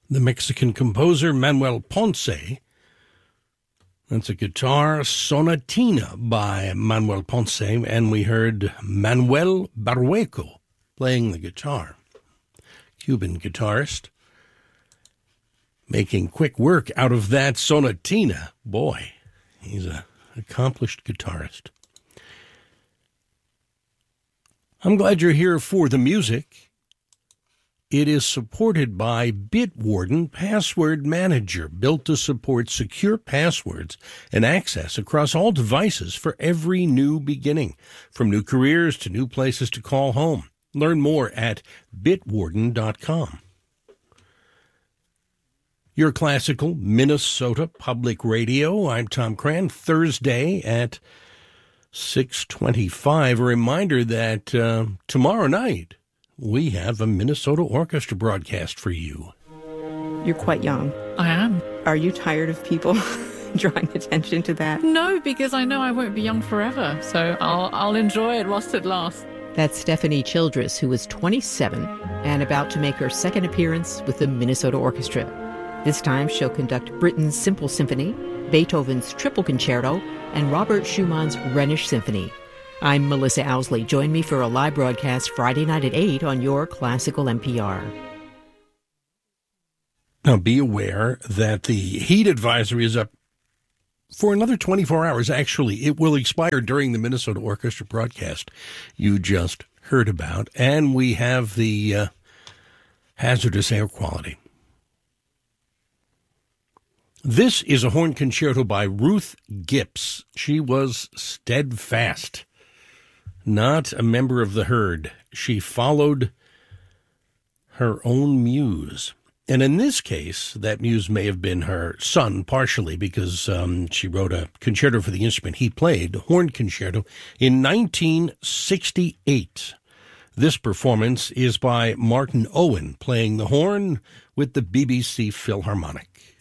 the Mexican composer Manuel Ponce. That's a guitar sonatina by Manuel Ponce, and we heard Manuel Barrueco playing the guitar, Cuban guitarist, making quick work out of that sonatina. Boy, he's an accomplished guitarist. I'm glad you're here for the music. It is supported by Bitwarden Password Manager, built to support secure passwords and access across all devices for every new beginning, from new careers to new places to call home. Learn more at bitwarden.com. Your classical Minnesota Public Radio. I'm Tom Cran. Thursday at 6:25. A reminder that tomorrow night we have a Minnesota Orchestra broadcast for you. You're quite young. I am. Are you tired of people drawing attention to that? No, because I know I won't be young forever, so I'll enjoy it whilst it lasts. That's Stephanie Childress, who is 27 and about to make her second appearance with the Minnesota Orchestra. This time she'll conduct Britten's Simple Symphony, Beethoven's Triple Concerto, and Robert Schumann's Rhenish Symphony. I'm Melissa Owsley. Join me for a live broadcast Friday night at 8 on your Classical NPR. Now, be aware that the heat advisory is up for another 24 hours. Actually, it will expire during the Minnesota Orchestra broadcast you just heard about. And we have the hazardous air quality. This is a horn concerto by Ruth Gipps. She was steadfast, not a member of the herd. She followed her own muse. And in this case, that muse may have been her son, partially, because she wrote a concerto for the instrument he played, horn concerto, in 1968. This performance is by Martin Owen, playing the horn with the BBC Philharmonic.